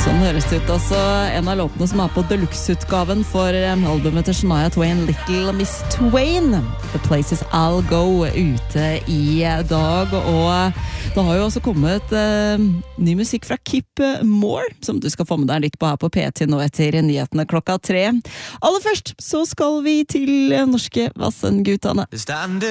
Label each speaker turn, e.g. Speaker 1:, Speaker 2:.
Speaker 1: Sånn høres det ut, altså. En av låtene som på deluxe-utgaven for albumet til Shania Twain, Little Miss Twain, The Places I'll Go, ute i dag. Og det har jo også kommet ny musikk fra Kip Moore, som du skal få med deg litt på her på P10 nå etter nyhetene 3. Aller først så skal vi til norske Vassendgutane.